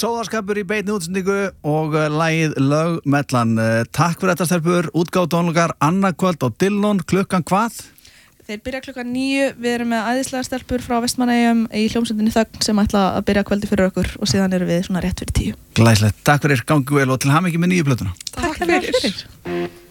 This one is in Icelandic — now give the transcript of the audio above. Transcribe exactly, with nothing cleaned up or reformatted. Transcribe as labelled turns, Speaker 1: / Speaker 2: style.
Speaker 1: Sóðaskapur í beinni útsendingu og uh, lagið Lögmellan. Uh, takk fyrir þetta stelpur, útgáfu tónleikar annað kvöld á Dillon, klukkan hvað?
Speaker 2: Þeir byrja klukkan níu, við erum með æðislega stelpur frá Vestmannaeyjum í hljómsveitinni Þögn sem ætla að byrja kvöldi fyrir okkur og síðan erum við svona rétt fyrir tíu.
Speaker 1: Glæslegt, takk fyrir, gangi vel og til hamingju með nýju plötuna.
Speaker 2: Takk, takk fyrir. fyrir.